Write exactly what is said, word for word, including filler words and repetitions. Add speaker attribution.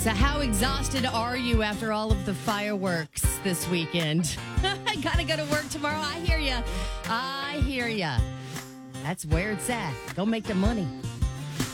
Speaker 1: So how exhausted are you after all of the fireworks this weekend? I gotta go to work tomorrow. I hear ya. I hear ya. That's where it's at. Go make the money.